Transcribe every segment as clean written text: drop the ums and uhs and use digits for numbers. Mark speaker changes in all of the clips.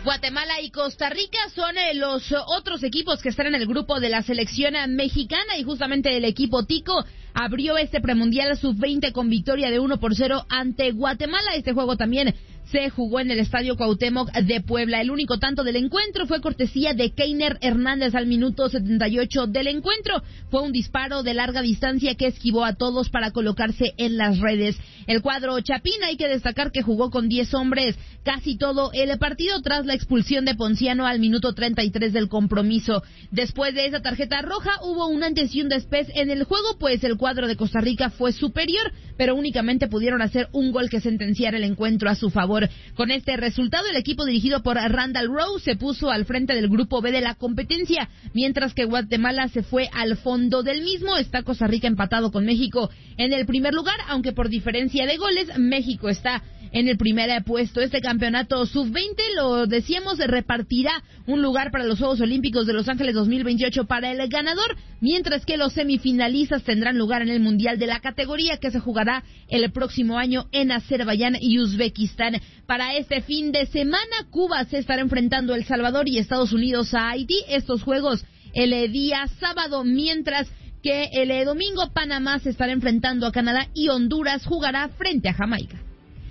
Speaker 1: Guatemala y Costa Rica son los otros equipos que están en el grupo de la selección mexicana, y justamente el equipo Tico abrió este premundial sub-20 con victoria de 1-0 ante Guatemala. Este juego también se jugó en el Estadio Cuauhtémoc de Puebla. El único tanto del encuentro fue cortesía de Keiner Hernández al minuto 78 del encuentro. Fue un disparo de larga distancia que esquivó a todos para colocarse en las redes. El cuadro chapín, hay que destacar que jugó con 10 hombres casi todo el partido tras la expulsión de Ponciano al minuto 33 del compromiso. Después de esa tarjeta roja hubo un antes y un después en el juego, pues el cuadro de Costa Rica fue superior, pero únicamente pudieron hacer un gol que sentenciara el encuentro a su favor. Con este resultado, el equipo dirigido por Randall Rowe se puso al frente del grupo B de la competencia, mientras que Guatemala se fue al fondo del mismo. Está Costa Rica empatado con México en el primer lugar, aunque por diferencia de goles, México está en el primer puesto. Este campeonato sub-20, lo decíamos, repartirá un lugar para los Juegos Olímpicos de Los Ángeles 2028 para el ganador, mientras que los semifinalistas tendrán lugar en el Mundial de la categoría, que se jugará el próximo año en Azerbaiyán y Uzbekistán. Para este fin de semana, Cuba se estará enfrentando a El Salvador y Estados Unidos a Haití. Estos juegos el día sábado, mientras que el domingo Panamá se estará enfrentando a Canadá y Honduras jugará frente a Jamaica.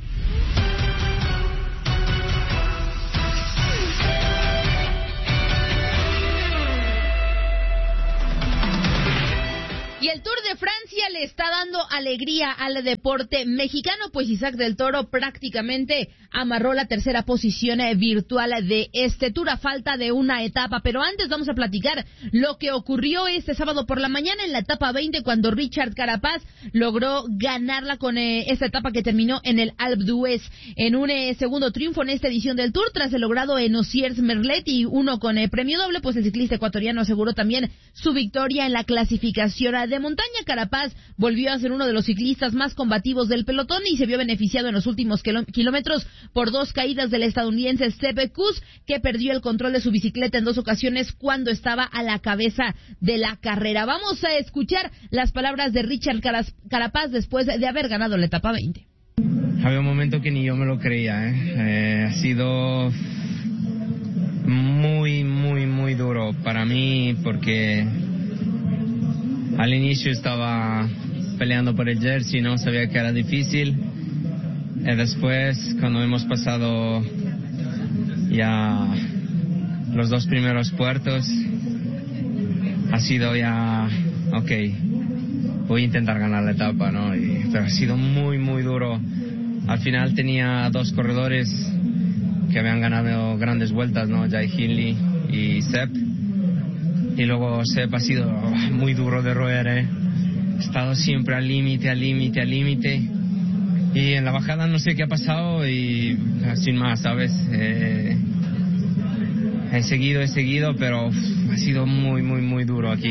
Speaker 1: Y el Tour de Francia le está dando alegría al deporte mexicano, pues Isaac del Toro prácticamente amarró la tercera posición virtual de este Tour a falta de una etapa. Pero antes vamos a platicar lo que ocurrió este sábado por la mañana en la etapa 20, cuando Richard Carapaz logró ganarla con esta etapa que terminó en el Alpe d'Huez, en un segundo triunfo en esta edición del Tour, tras el logrado en Osiers-Merlet y uno con premio doble. Pues el ciclista ecuatoriano aseguró también su victoria en la clasificación de montaña. Carapaz volvió a ser uno de los ciclistas más combativos del pelotón y se vio beneficiado en los últimos kilómetros por dos caídas del estadounidense Sepp Kuss, que perdió el control de su bicicleta en dos ocasiones cuando estaba a la cabeza de la carrera. Vamos a escuchar las palabras de Richard Carapaz después de haber ganado la etapa 20.
Speaker 2: Había un momento que ni yo me lo creía, ha sido muy duro para mí, porque al inicio estaba peleando por el jersey, no sabía que era difícil. Después, cuando hemos pasado ya los dos primeros puertos, ha sido ya, ok, voy a intentar ganar la etapa, ¿no? Pero ha sido muy duro. Al final tenía dos corredores que habían ganado grandes vueltas, ¿no? Jai Hindley y Sepp. Y luego Sepp ha sido muy duro de roer, He estado siempre al límite. Y en la bajada no sé qué ha pasado y sin más, ¿sabes? He seguido, pero ha sido muy duro aquí.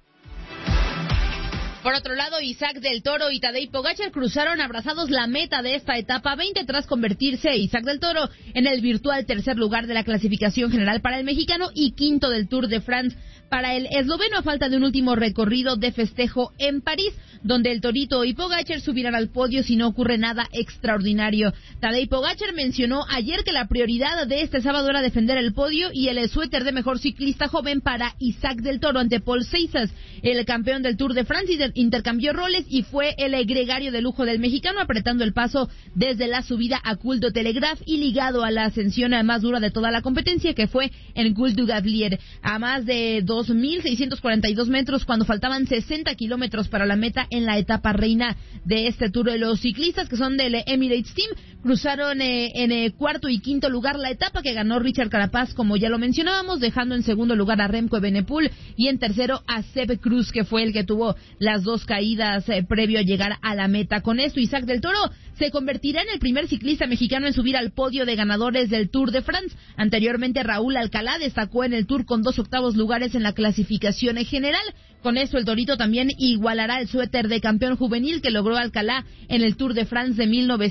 Speaker 1: Por otro lado, Isaac del Toro y Tadej Pogačar cruzaron abrazados la meta de esta etapa 20 tras convertirse Isaac del Toro en el virtual tercer lugar de la clasificación general para el mexicano y quinto del Tour de France para el esloveno, a falta de un último recorrido de festejo en París, donde el Torito y Pogačar subirán al podio si no ocurre nada extraordinario. Tadej Pogačar mencionó ayer que la prioridad de este sábado era defender el podio y el suéter de mejor ciclista joven para Isaac del Toro ante Paul Seisas. El campeón del Tour de France intercambió roles y fue el gregario de lujo del mexicano, apretando el paso desde la subida a Col du Telegraph y ligado a la ascensión más dura de toda la competencia, que fue en Col du Gablier, a más de 2.642 metros, cuando faltaban 60 kilómetros para la meta en la etapa reina de este Tour. Los ciclistas, que son del Emirates Team, cruzaron en cuarto y quinto lugar la etapa, que ganó Richard Carapaz, como ya lo mencionábamos, dejando en segundo lugar a Remco Evenepoel y en tercero a Sepp Kuss, que fue el que tuvo las dos caídas previo a llegar a la meta. Con esto, Isaac del Toro se convertirá en el primer ciclista mexicano en subir al podio de ganadores del Tour de France. Anteriormente, Raúl Alcalá destacó en el Tour con 2 octavos lugares en la clasificación en general. Con esto, el Torito también igualará el suéter de campeón juvenil que logró Alcalá en el Tour de France de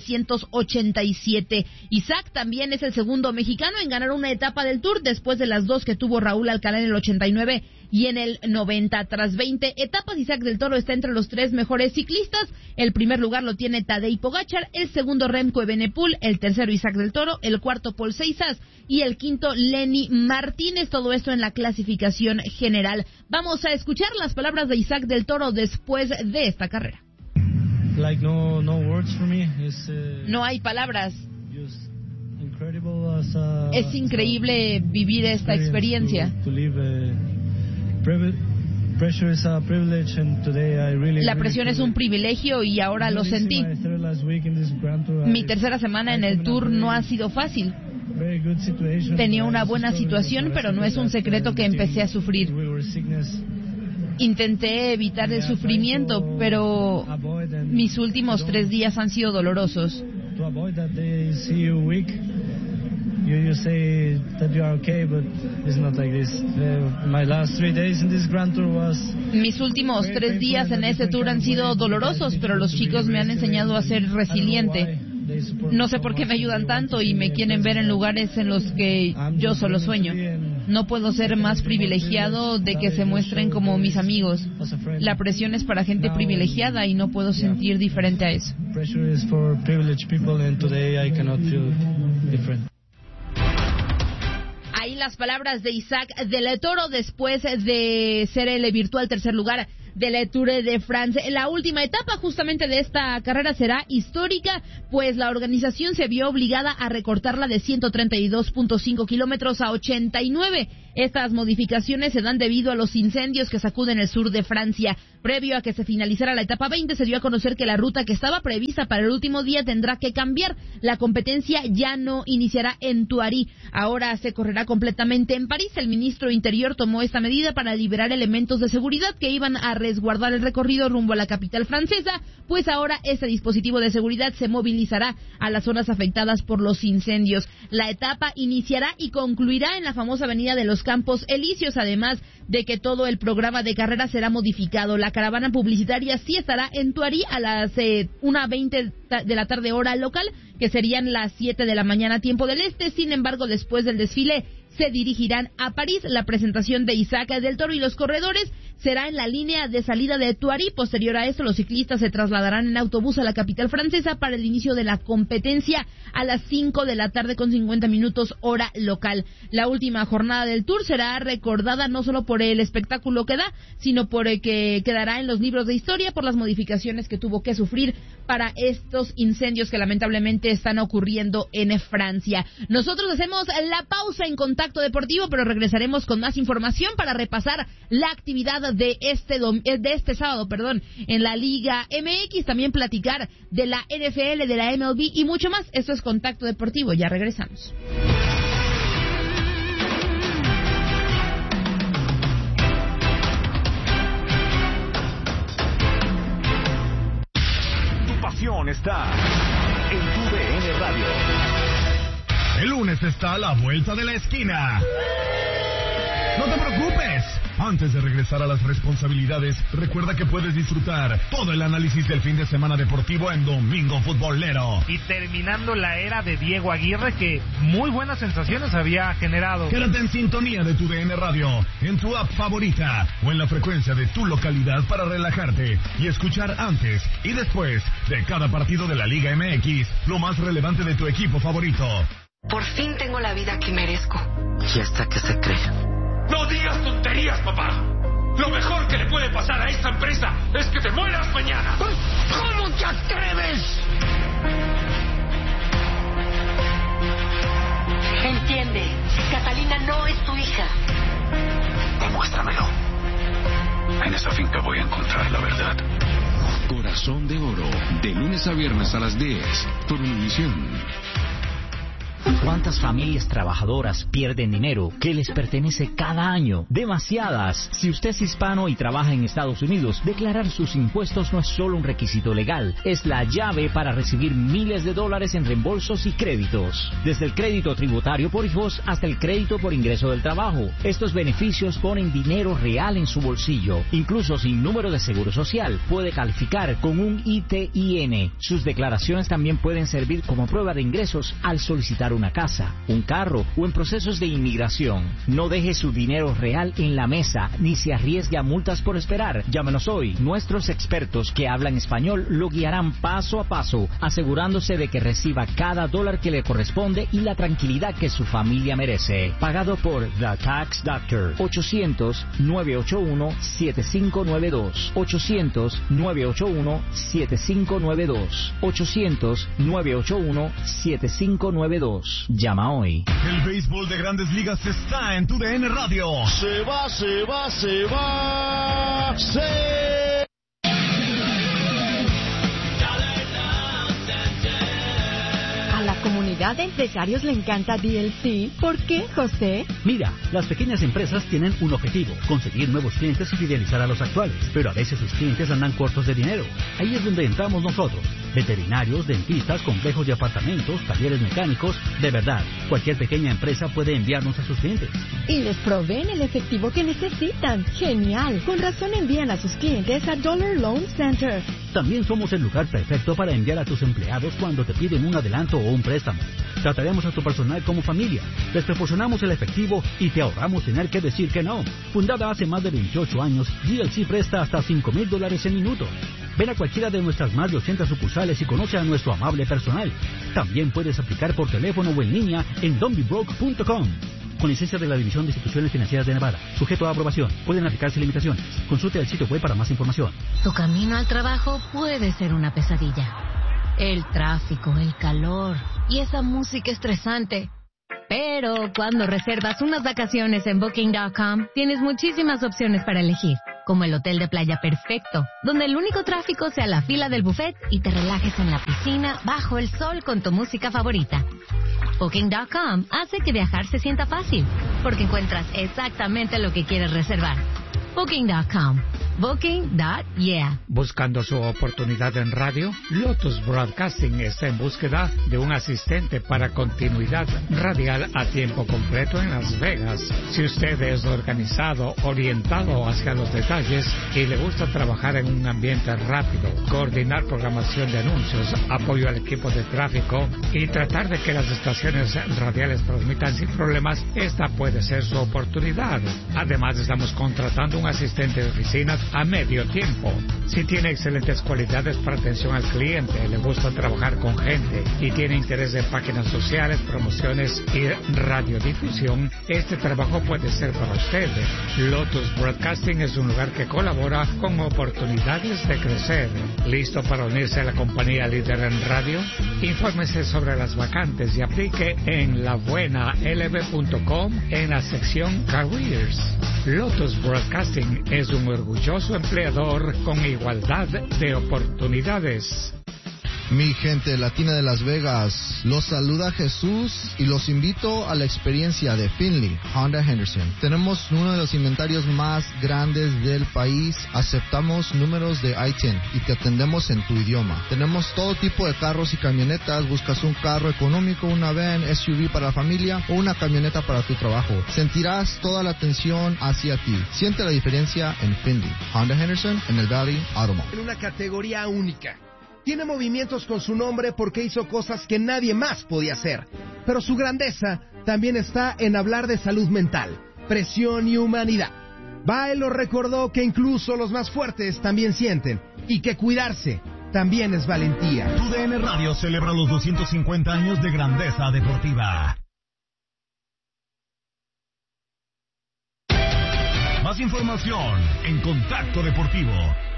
Speaker 1: 1987. Isaac también es el segundo mexicano en ganar una etapa del Tour, después de las 2 que tuvo Raúl Alcalá en el 89 y en el 90. Tras 20 etapas, Isaac del Toro está entre los 3 mejores ciclistas. El primer lugar lo tiene Tadej Pogačar, el segundo Remco Evenepoel, el tercero Isaac del Toro, el cuarto Paul Seitzas y el quinto Lenny Martínez. Todo esto en la clasificación general. Vamos a escuchar las palabras de Isaac del Toro después de esta carrera. No hay palabras. Es increíble vivir esta experiencia. La presión es un privilegio y ahora lo sentí. Mi tercera semana en el Tour no ha sido fácil. Tenía una buena situación, pero no es un secreto que empecé a sufrir. Intenté evitar el sufrimiento, pero mis últimos 3 días han sido dolorosos.
Speaker 3: You say that you are okay, but it's not like this. My last 3 days in this Grand Tour was...
Speaker 1: Mis últimos 3 días en este Tour han sido dolorosos, pero los chicos me han enseñado a ser resiliente. No sé por qué me ayudan tanto y me quieren ver en lugares en los que yo solo sueño. No puedo ser más privilegiado de que se muestren como mis amigos. La presión es para gente privilegiada y no puedo sentir diferente a eso. Ahí las palabras de Isaac del Toro después de ser el virtual tercer lugar del Tour de France. La última etapa justamente de esta carrera será histórica, pues la organización se vio obligada a recortarla de 132.5 kilómetros a 89. Estas modificaciones se dan debido a los incendios que sacuden el sur de Francia. Previo a que se finalizara la etapa 20, se dio a conocer que la ruta que estaba prevista para el último día tendrá que cambiar. La competencia ya no iniciará en Thuari, ahora se correrá completamente en París. El ministro Interior tomó esta medida para liberar elementos de seguridad que iban a resguardar el recorrido rumbo a la capital francesa, pues ahora este dispositivo de seguridad se movilizará a las zonas afectadas por los incendios. La etapa iniciará y concluirá en la famosa avenida de los Campos Elíseos, además de que todo el programa de carrera será modificado. La caravana publicitaria sí estará en Thuari a las 1:20 de la tarde hora local, que serían las 7 de la mañana tiempo del este. Sin embargo, después del desfile se dirigirán a París. La presentación de Isaac del Toro y los corredores será en la línea de salida de Thuari. Posterior a esto, los ciclistas se trasladarán en autobús a la capital francesa para el inicio de la competencia a las 5 de la tarde con 50 minutos hora local. La última jornada del Tour será recordada no solo por el espectáculo que da, sino por el que quedará en los libros de historia por las modificaciones que tuvo que sufrir para estos incendios que lamentablemente están ocurriendo en Francia. Nosotros hacemos la pausa en Contacto Deportivo, pero regresaremos con más información para repasar la actividad de este sábado, en la Liga MX, también platicar de la NFL, de la MLB y mucho más. Esto es Contacto Deportivo, ya regresamos.
Speaker 4: Tu pasión está en tu DN Radio.
Speaker 5: El lunes está a la vuelta de la esquina. No te preocupes. Antes de regresar a las responsabilidades, recuerda que puedes disfrutar todo el análisis del fin de semana deportivo en Domingo Futbolero.
Speaker 6: Y terminando la era de Diego Aguirre, que muy buenas sensaciones había generado.
Speaker 5: Quédate en sintonía de tu DN Radio, en tu app favorita o en la frecuencia de tu localidad para relajarte y escuchar antes y después de cada partido de la Liga MX lo más relevante de tu equipo favorito.
Speaker 7: Por fin tengo la vida que merezco.
Speaker 8: ¿Y hasta qué se cree?
Speaker 9: ¡No digas tonterías, papá! Lo mejor que le puede pasar a esta empresa es que te mueras mañana.
Speaker 8: ¿Cómo te atreves?
Speaker 7: Entiende, Catalina no es tu hija.
Speaker 9: Demuéstramelo. En esa finca voy a encontrar la verdad.
Speaker 10: Corazón de Oro, de lunes a viernes a las 10, por Univisión.
Speaker 11: ¿Cuántas familias trabajadoras pierden dinero que les pertenece cada año? Demasiadas. Si usted es hispano y trabaja en Estados Unidos, declarar sus impuestos no es solo un requisito legal, es la llave para recibir miles de dólares en reembolsos y créditos. Desde el crédito tributario por hijos hasta el crédito por ingreso del trabajo. Estos beneficios ponen dinero real en su bolsillo. Incluso sin número de seguro social, puede calificar con un ITIN. Sus declaraciones también pueden servir como prueba de ingresos al solicitar una casa, un carro o en procesos de inmigración. No deje su dinero real en la mesa ni se arriesgue a multas por esperar. Llámenos hoy. Nuestros expertos que hablan español lo guiarán paso a paso, asegurándose de que reciba cada dólar que le corresponde y la tranquilidad que su familia merece. Pagado por The Tax Doctor. 800-981-7592. 800-981-7592. 800-981-7592. Llama hoy.
Speaker 5: El béisbol de Grandes Ligas está en TUDN Radio.
Speaker 8: Se va, se va, se va, se...
Speaker 12: A la comunidad de empresarios le encanta DLC. ¿Por qué, José?
Speaker 13: Mira, las pequeñas empresas tienen un objetivo: conseguir nuevos clientes y fidelizar a los actuales. Pero a veces sus clientes andan cortos de dinero. Ahí es donde entramos nosotros. Veterinarios, dentistas, complejos de apartamentos, talleres mecánicos. De verdad, cualquier pequeña empresa puede enviarnos a sus clientes.
Speaker 12: Y les proveen el efectivo que necesitan. ¡Genial! Con razón envían a sus clientes a Dollar Loan Center.
Speaker 13: También somos el lugar perfecto para enviar a tus empleados cuando te piden un adelanto o un préstamo. Trataremos a tu personal como familia. Les proporcionamos el efectivo y te ahorramos tener que decir que no. Fundada hace más de 28 años, DLC presta hasta $5,000 en minutos. Ven a cualquiera de nuestras más de 80 sucursales y conoce a nuestro amable personal. También puedes aplicar por teléfono o en línea en donbebroke.com. Con licencia de la División de Instituciones Financieras de Nevada. Sujeto a aprobación. Pueden aplicarse limitaciones. Consulte el sitio web para más información.
Speaker 14: Tu camino al trabajo puede ser una pesadilla. El tráfico, el calor y esa música estresante. Pero cuando reservas unas vacaciones en Booking.com, tienes muchísimas opciones para elegir. Como el hotel de playa perfecto, donde el único tráfico sea la fila del buffet y te relajes en la piscina bajo el sol con tu música favorita. Booking.com hace que viajar se sienta fácil, porque encuentras exactamente lo que quieres reservar. Booking.com. Booking.yeah.
Speaker 15: ¿Buscando su oportunidad en radio? Lotus Broadcasting está en búsqueda de un asistente para continuidad radial a tiempo completo en Las Vegas. Si usted es organizado, orientado hacia los detalles y le gusta trabajar en un ambiente rápido, coordinar programación de anuncios, apoyo al equipo de tráfico y tratar de que las estaciones radiales transmitan sin problemas, esta puede ser su oportunidad. Además, estamos contratando un asistente de oficinas a medio tiempo. Si tiene excelentes cualidades para atención al cliente, le gusta trabajar con gente y tiene interés en páginas sociales, promociones y radiodifusión, este trabajo puede ser para usted. Lotus Broadcasting es un lugar que colabora con oportunidades de crecer. ¿Listo para unirse a la compañía líder en radio? Infórmese sobre las vacantes y aplique en labuenalb.com en la sección Careers. Lotus Broadcasting es un orgulloso empleador con igualdad de oportunidades.
Speaker 16: Mi gente latina de Las Vegas, los saluda Jesús y los invito a la experiencia de Finley Honda Henderson. Tenemos uno de los inventarios más grandes del país, aceptamos números de I-10 y te atendemos en tu idioma. Tenemos todo tipo de carros y camionetas, buscas un carro económico, una van, SUV para la familia o una camioneta para tu trabajo. Sentirás toda la atención hacia ti. Siente la diferencia en Finley Honda Henderson en el Valley Auto Mall.
Speaker 17: En una categoría única. Tiene movimientos con su nombre porque hizo cosas que nadie más podía hacer. Pero su grandeza también está en hablar de salud mental, presión y humanidad. Bae lo recordó que incluso los más fuertes también sienten y que cuidarse también es valentía.
Speaker 5: TUDN Radio celebra los 250 años de grandeza deportiva. Más información en Contacto Deportivo.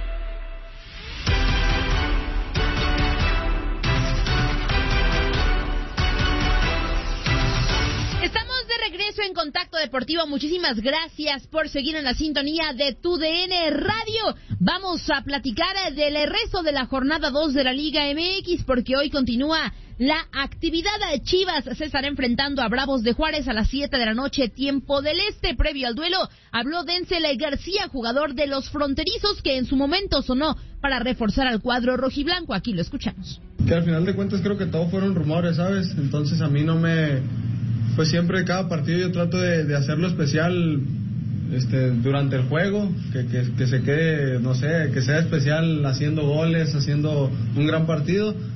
Speaker 1: Estamos de regreso en Contacto Deportivo. Muchísimas gracias por seguir en la sintonía de TUDN Radio. Vamos a platicar del resto de la jornada 2 de la Liga MX, porque hoy continúa la actividad. Chivas se estará enfrentando a Bravos de Juárez a las 7 de la noche, tiempo del este. Previo al duelo, habló Denzel García, jugador de los fronterizos, que en su momento sonó para reforzar al cuadro rojiblanco. Aquí lo escuchamos.
Speaker 18: Que al final de cuentas creo que todo fueron rumores, ¿sabes? Entonces a mí no me... Pues siempre cada partido yo trato de hacerlo especial durante el juego, que se quede, no sé, que sea especial haciendo goles, haciendo un gran partido.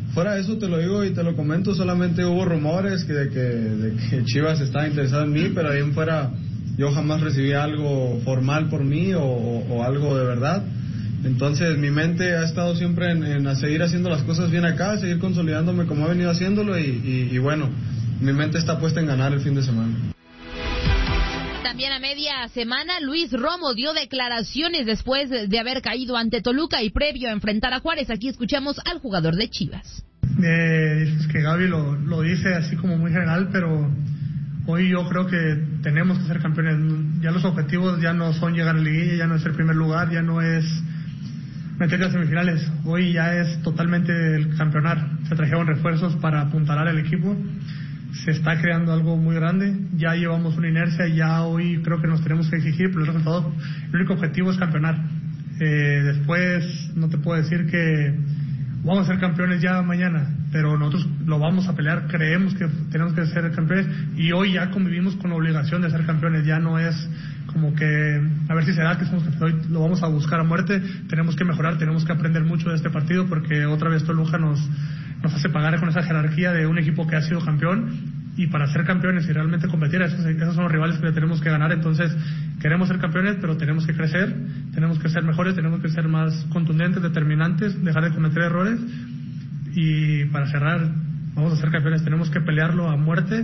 Speaker 18: fuera de eso te lo digo y te lo comento, solamente hubo rumores de que Chivas estaba interesado en mí, pero ahí en fuera yo jamás recibí algo formal por mí o algo de verdad. Entonces mi mente ha estado siempre en seguir haciendo las cosas bien acá, seguir consolidándome como he venido haciéndolo y bueno, mi mente está puesta en ganar el fin de semana.
Speaker 1: También a media semana, Luis Romo dio declaraciones después de haber caído ante Toluca y previo a enfrentar a Juárez. Aquí escuchamos al jugador de Chivas.
Speaker 19: Es que Gaby lo dice así como muy general, pero hoy yo creo que tenemos que ser campeones. Ya los objetivos ya no son llegar a la liguilla, ya no es el primer lugar, ya no es meterse a semifinales. Hoy ya es totalmente el campeonar. Se trajeron refuerzos para apuntalar al equipo. Se está creando algo muy grande, ya llevamos una inercia, ya hoy creo que nos tenemos que exigir, pero el resultado, el único objetivo es campeonar. Después no te puedo decir que vamos a ser campeones ya mañana, pero nosotros lo vamos a pelear, creemos que tenemos que ser campeones y hoy ya convivimos con la obligación de ser campeones, ya no es como que a ver si será que somos campeones, hoy lo vamos a buscar a muerte, tenemos que mejorar, tenemos que aprender mucho de este partido porque otra vez Toluca nos hace pagar con esa jerarquía de un equipo que ha sido campeón y para ser campeones y realmente competir, esos son los rivales que le tenemos que ganar. Entonces queremos ser campeones, pero tenemos que crecer, tenemos que ser mejores, tenemos que ser más contundentes, determinantes, dejar de cometer errores y para cerrar, vamos a ser campeones, tenemos que pelearlo a muerte.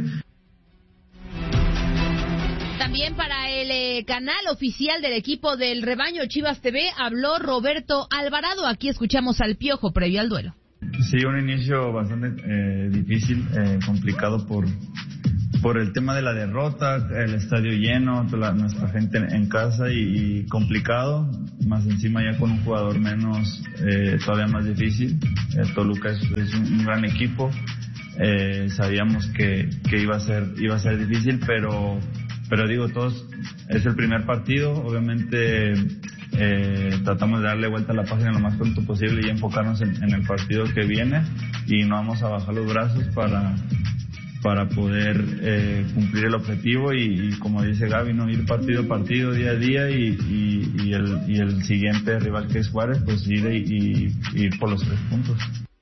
Speaker 1: También para el canal oficial del equipo del rebaño Chivas TV habló Roberto Alvarado. Aquí escuchamos al Piojo previo al duelo.
Speaker 20: Sí, un inicio bastante difícil, complicado por el tema de la derrota, el estadio lleno, nuestra gente en casa y complicado, más encima ya con un jugador menos, todavía más difícil. Toluca es un gran equipo, sabíamos que iba a ser difícil, pero digo, todos, es el primer partido, obviamente tratamos de darle vuelta a la página lo más pronto posible y enfocarnos en el partido que viene y no vamos a bajar los brazos para poder cumplir el objetivo y como dice Gaby, no ir partido a partido, día a día y el siguiente rival que es Juárez, pues ir por los 3 puntos.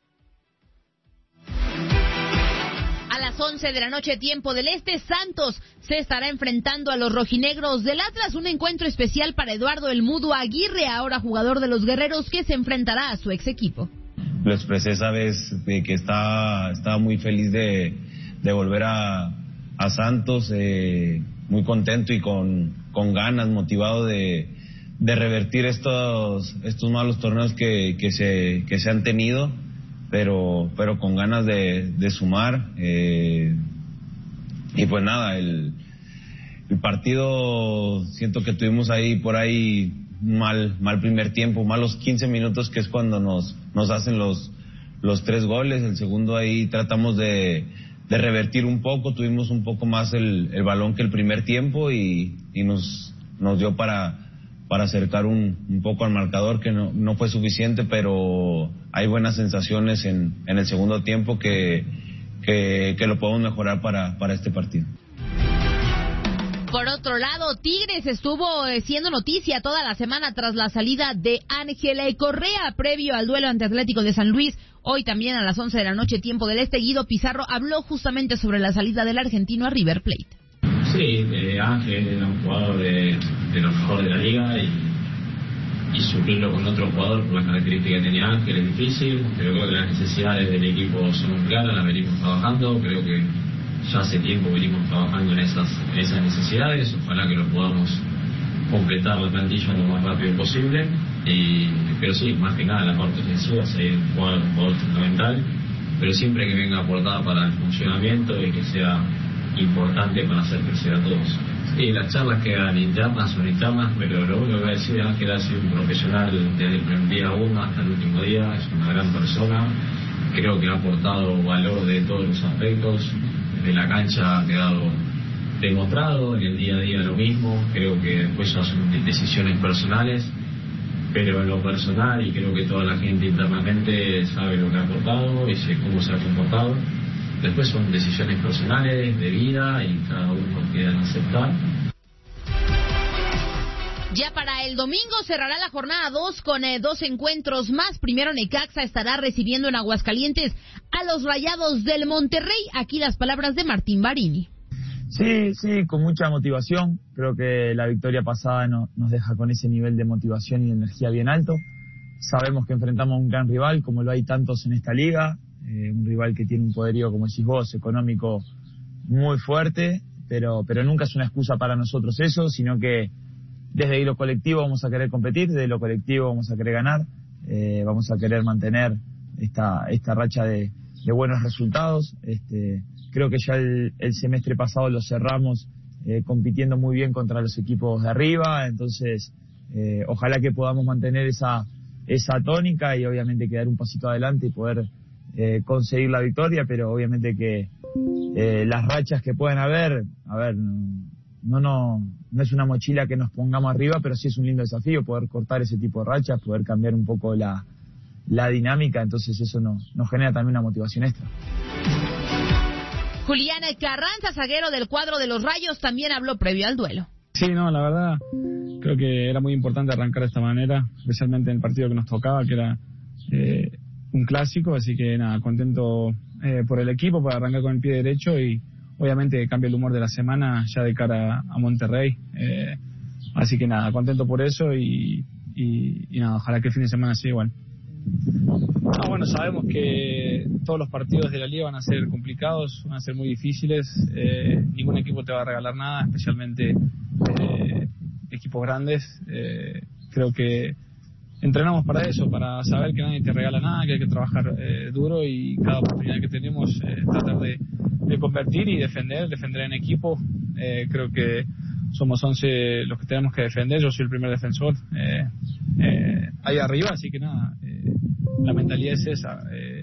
Speaker 1: A las 11 de la noche, tiempo del este, Santos se estará enfrentando a los rojinegros del Atlas. Un encuentro especial para Eduardo El Mudo Aguirre, ahora jugador de los Guerreros, que se enfrentará a su ex equipo.
Speaker 21: Lo expresé esa vez de que estaba muy feliz de volver a Santos, muy contento y con ganas, motivado de revertir estos malos torneos que se han tenido. Pero con ganas de sumar y pues nada, el partido siento que tuvimos por ahí mal primer tiempo, malos 15 minutos que es cuando nos hacen los 3 goles. El segundo ahí tratamos de revertir un poco, tuvimos un poco más el balón que el primer tiempo y nos dio para acercar un poco al marcador, que no fue suficiente, pero hay buenas sensaciones en el segundo tiempo que lo podemos mejorar para este partido.
Speaker 1: Por otro lado, Tigres estuvo siendo noticia toda la semana tras la salida de Ángela Correa previo al duelo ante Atlético de San Luis. Hoy también a las 11 de la noche, tiempo del este, Guido Pizarro habló justamente sobre la salida del argentino a River Plate.
Speaker 22: Sí, Ángel era un jugador de lo mejor de la liga y suplirlo con otro jugador por las características que tenía Ángel es difícil, pero creo que las necesidades del equipo son claras, las venimos trabajando, creo que ya hace tiempo venimos trabajando en esas necesidades, ojalá que lo podamos completar la plantilla lo más rápido posible, pero sí, más que nada la parte ofensiva, seguir un jugador fundamental, pero siempre que venga aportada para el funcionamiento y que sea importante para hacer crecer a todos. Sí, las charlas quedan internas, pero lo único que voy a decir es que ha sido un profesional desde el primer día 1 hasta el último día, es una gran persona, creo que ha aportado valor de todos los aspectos, de la cancha ha quedado demostrado, en el día a día lo mismo, creo que después ya son decisiones personales, pero en lo personal, y creo que toda la gente internamente sabe lo que ha aportado y sé cómo se ha comportado. Después son decisiones personales, de vida, y cada uno quiere aceptar.
Speaker 1: Ya para el domingo cerrará la jornada 2 con 2 encuentros más. Primero Necaxa estará recibiendo en Aguascalientes a los Rayados del Monterrey. Aquí las palabras de Martín Barini.
Speaker 20: Sí, con mucha motivación. Creo que la victoria pasada nos deja con ese nivel de motivación y de energía bien alto. Sabemos que enfrentamos a un gran rival, como lo hay tantos en esta liga. Un rival que tiene un poderío, como decís vos, económico muy fuerte, pero nunca es una excusa para nosotros eso, sino que desde lo colectivo vamos a querer competir, desde lo colectivo vamos a querer ganar, vamos a querer mantener esta racha de buenos resultados. Creo que ya el semestre pasado lo cerramos compitiendo muy bien contra los equipos de arriba, entonces ojalá que podamos mantener esa tónica y obviamente quedar un pasito adelante y poder conseguir la victoria, pero obviamente que las rachas que pueden haber, no es una mochila que nos pongamos arriba, pero sí es un lindo desafío poder cortar ese tipo de rachas, poder cambiar un poco la dinámica, entonces eso nos genera también una motivación extra.
Speaker 1: Julián Carranza, zaguero del cuadro de los Rayos, también habló previo al duelo.
Speaker 2: Sí, la verdad, creo que era muy importante arrancar de esta manera, especialmente en el partido que nos tocaba, que era un clásico, así que nada, contento por el equipo, para arrancar con el pie derecho y obviamente cambia el humor de la semana ya de cara a Monterrey, así que nada, contento por eso y nada, ojalá que el fin de semana sea igual. Bueno, sabemos que todos los partidos de la liga van a ser complicados, van a ser muy difíciles, ningún equipo te va a regalar nada, especialmente equipos grandes. Creo que entrenamos para eso, para saber que nadie te regala nada, que hay que trabajar duro y cada oportunidad que tenemos tratar de convertir y defender en equipo. Creo que somos 11 los que tenemos que defender, yo soy el primer defensor ahí arriba, así que nada, la mentalidad es esa,